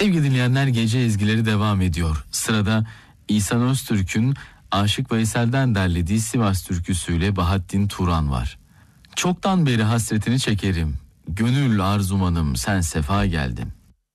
Sevgili dinleyenler, gece ezgileri devam ediyor. Sırada İhsan Öztürk'ün Aşık Veysel'den derlediği Sivas türküsüyle Bahattin Turan var. Çoktan beri hasretini çekerim, gönül arzumanım sen sefa geldin.